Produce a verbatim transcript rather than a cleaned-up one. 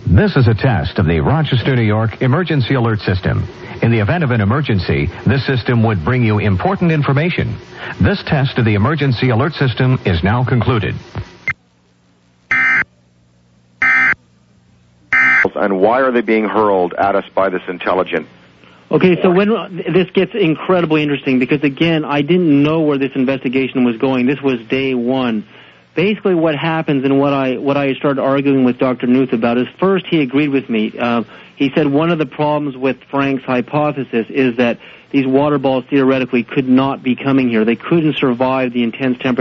This is a test of the Rochester, New York Emergency Alert System. In the event of an emergency, this system would bring you important information. This test of the Emergency Alert System is now concluded. And why are they being hurled at us by this intelligent? Okay, so when this gets incredibly interesting, because again, I didn't know where this investigation was going. This was day one. Basically, what happens and what I what I started arguing with Doctor Knuth about is, first, he agreed with me. Uh, he said one of the problems with Frank's hypothesis is that these water balls theoretically could not be coming here. They couldn't survive the intense temperature